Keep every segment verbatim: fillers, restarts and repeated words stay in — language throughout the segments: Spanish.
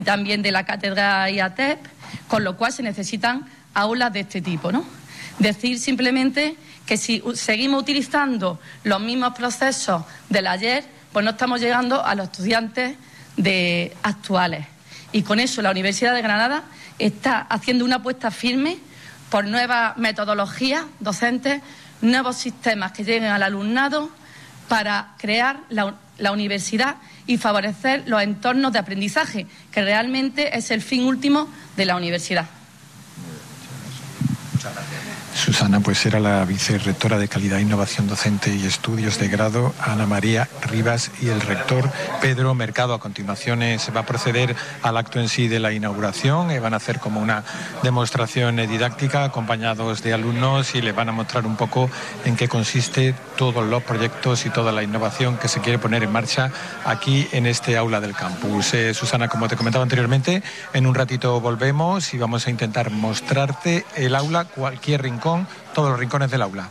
también de la cátedra I A T E P, con lo cual se necesitan aulas de este tipo, ¿no? Decir simplemente que si seguimos utilizando los mismos procesos del ayer, pues no estamos llegando a los estudiantes de actuales. Y con eso la Universidad de Granada está haciendo una apuesta firme por nuevas metodologías docentes, nuevos sistemas que lleguen al alumnado para crear la, la universidad y favorecer los entornos de aprendizaje, que realmente es el fin último de la universidad. Muchas gracias. Susana, pues era la vicerrectora de Calidad, Innovación Docente y Estudios de Grado, Ana María Rivas, y el rector Pedro Mercado. A continuación eh, se va a proceder al acto en sí de la inauguración. Eh, van a hacer como una demostración eh, didáctica acompañados de alumnos y les van a mostrar un poco en qué consiste todos los proyectos y toda la innovación que se quiere poner en marcha aquí en este aula del campus. Eh, Susana, como te comentaba anteriormente, en un ratito volvemos y vamos a intentar mostrarte el aula, cualquier rincón, todos los rincones del aula.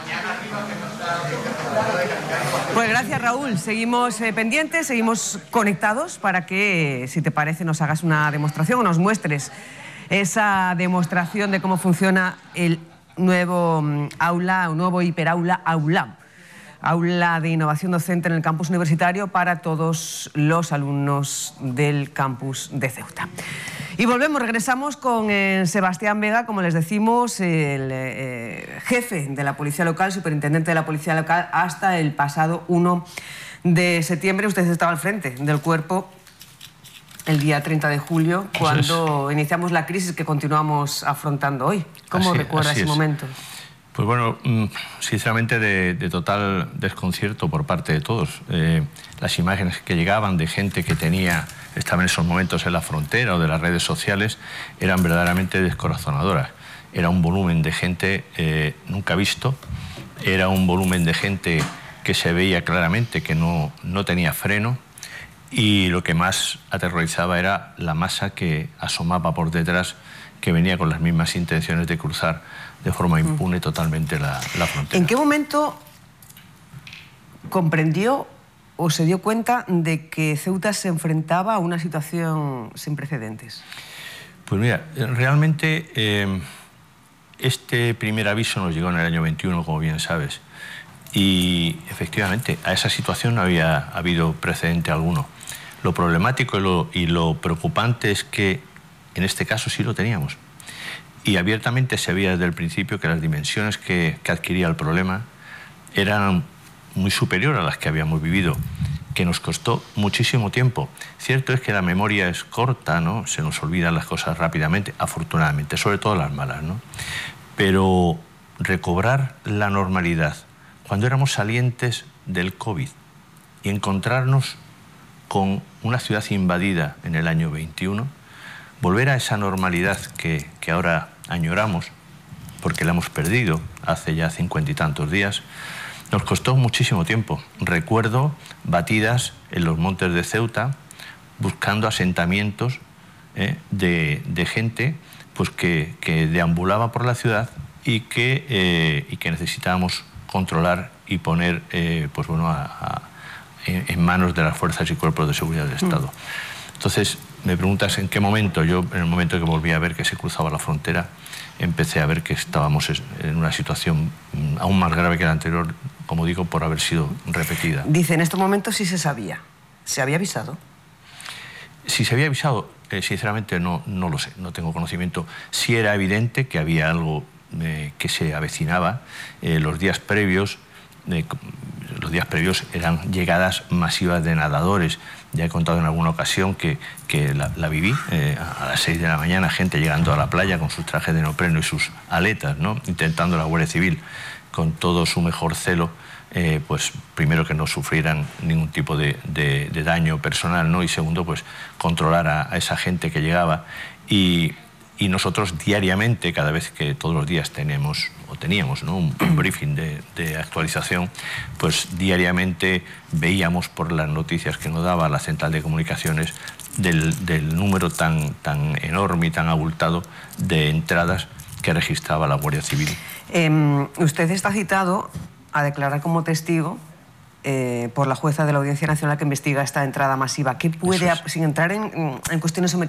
Pues gracias, Raúl. Seguimos eh, pendientes, seguimos conectados para que, si te parece, nos hagas una demostración o nos muestres esa demostración de cómo funciona el nuevo um, aula, un nuevo hiperaula Aulab. Aula de innovación docente en el campus universitario para todos los alumnos del campus de Ceuta. Y volvemos, regresamos con eh, Sebastián Vega, como les decimos, el eh, jefe de la Policía Local, superintendente de la Policía Local, hasta el pasado uno de septiembre. Usted estaba al frente del cuerpo el día treinta de julio, cuando iniciamos la crisis que continuamos afrontando hoy. ¿Cómo así, recuerda así ese es. momento? Pues bueno, sinceramente de, de total desconcierto por parte de todos. Eh, las imágenes que llegaban de gente que tenía, estaba en esos momentos en la frontera o de las redes sociales, eran verdaderamente descorazonadoras. Era un volumen de gente eh, nunca visto, era un volumen de gente que se veía claramente que no, no tenía freno, y lo que más aterrorizaba era la masa que asomaba por detrás, que venía con las mismas intenciones de cruzar de forma impune totalmente la, la frontera. ¿En qué momento comprendió o se dio cuenta de que Ceuta se enfrentaba a una situación sin precedentes? Pues mira, realmente eh, este primer aviso nos llegó en el año veintiuno, como bien sabes, y efectivamente a esa situación no había habido precedente alguno. Lo problemático y lo, y lo preocupante es que en este caso sí lo teníamos. Y abiertamente se veía desde el principio que las dimensiones que, que adquiría el problema eran muy superiores a las que habíamos vivido, que nos costó muchísimo tiempo. Cierto es que la memoria es corta, ¿no? Se nos olvidan las cosas rápidamente, afortunadamente, sobre todo las malas, ¿no? Pero recobrar la normalidad cuando éramos salientes del COVID y encontrarnos con una ciudad invadida en el año veintiuno, volver a esa normalidad que, que ahora añoramos, porque la hemos perdido hace ya cincuenta y tantos días, nos costó muchísimo tiempo. Recuerdo batidas en los montes de Ceuta, buscando asentamientos eh, de, de gente pues, que, que deambulaba por la ciudad y que, eh, y que necesitábamos controlar y poner eh, pues, bueno, a, a, en, en manos de las fuerzas y cuerpos de seguridad del Estado. Entonces, me preguntas en qué momento. Yo, en el momento que volví a ver que se cruzaba la frontera, empecé a ver que estábamos en una situación aún más grave que la anterior, como digo, por haber sido repetida. Dice, en estos momentos sí se sabía. ¿Se había avisado? Si se había avisado, eh, sinceramente no, no lo sé, no tengo conocimiento. Sí era evidente que había algo eh, que se avecinaba. Eh, los días previos, eh, los días previos eran llegadas masivas de nadadores. Ya he contado en alguna ocasión que, que la, la viví eh, a las seis de la mañana, gente llegando a la playa con sus trajes de neopreno y sus aletas, ¿no? Intentando la Guardia Civil con todo su mejor celo, eh, pues primero que no sufrieran ningún tipo de, de, de daño personal, ¿no? Y segundo, pues controlar a, a esa gente que llegaba. Y, y nosotros diariamente, cada vez que todos los días tenemos o teníamos, ¿no? un, un briefing de, de actualización, pues diariamente veíamos por las noticias que nos daba la central de comunicaciones del, del número tan, tan enorme y tan abultado de entradas que registraba la Guardia Civil. Eh, usted está citado a declarar como testigo eh, por la jueza de la Audiencia Nacional que investiga esta entrada masiva. ¿Qué puede, sin entrar en, en cuestiones